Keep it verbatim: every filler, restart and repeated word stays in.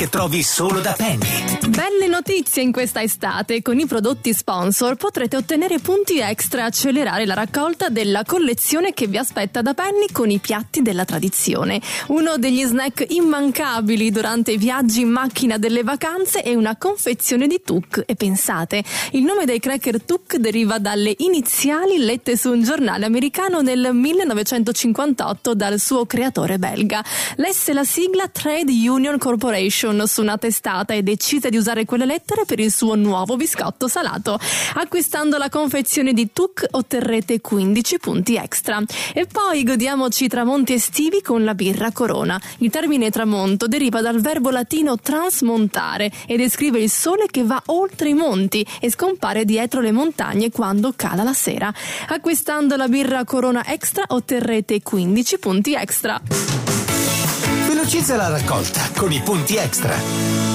che trovi solo da Penny. Belle notizie in questa estate. Con i prodotti sponsor potrete ottenere punti extra e accelerare la raccolta della collezione che vi aspetta da Penny con i piatti della tradizione. Uno degli snack immancabili durante i viaggi in macchina delle vacanze è una confezione di Tuk. E pensate, il nome dei cracker Tuk deriva dalle iniziali lette su un giornale americano nel millenovecentocinquantotto dal suo creatore belga. Lesse la sigla Trade Union Corporation su una testata e decise di usare quelle lettere per il suo nuovo biscotto salato. Acquistando la confezione di Tuk otterrete quindici punti extra. E poi godiamoci i tramonti estivi con la birra Corona. Il termine tramonto deriva dal verbo latino transmontare e descrive il sole che va oltre i monti e scompare dietro le montagne quando cala la sera. Acquistando la birra Corona Extra otterrete quindici punti extra. Velocizza la raccolta con i punti extra.